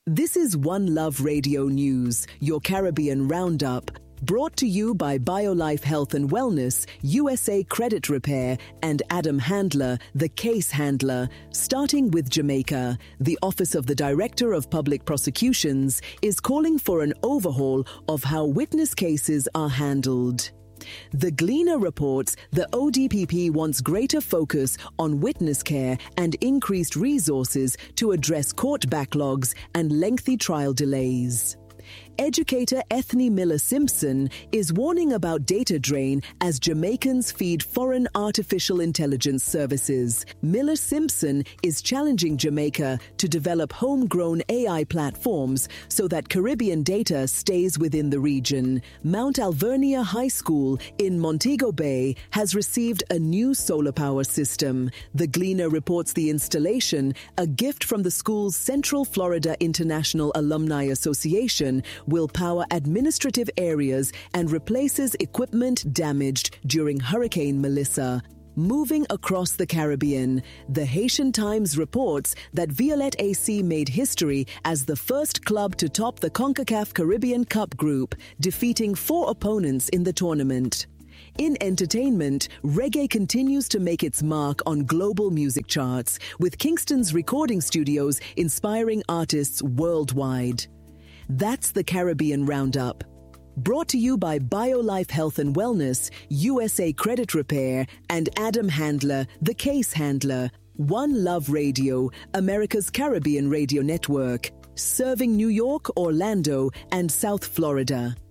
This is One Love Radio News, your Caribbean roundup, brought to you by BioLife Health and Wellness, USA Credit Repair, and Adam Handler, the case handler. Starting with Jamaica, the Office of the Director of Public Prosecutions is calling for an overhaul of how witness cases are handled. The Gleaner reports the ODPP wants greater focus on witness care and increased resources to address court backlogs and lengthy trial delays. Educator Ethne Miller-Simpson is warning about data drain as Jamaicans feed foreign artificial intelligence services. Miller-Simpson is challenging Jamaica to develop homegrown AI platforms so that Caribbean data stays within the region. Mount Alvernia High School in Montego Bay has received a new solar power system. The Gleaner reports the installation, a gift from the school's Central Florida International Alumni Association, will power administrative areas and replaces equipment damaged during Hurricane Melissa. Moving across the Caribbean, the Haitian Times reports that Violette AC made history as the first club to top the CONCACAF Caribbean Cup group, defeating 4 opponents in the tournament. In entertainment, reggae continues to make its mark on global music charts, with Kingston's recording studios inspiring artists worldwide. That's the Caribbean Roundup. Brought to you by BioLife Health and Wellness, USA Credit Repair, and Adam Handler, the case handler. One Love Radio, America's Caribbean radio network, serving New York, Orlando, and South Florida.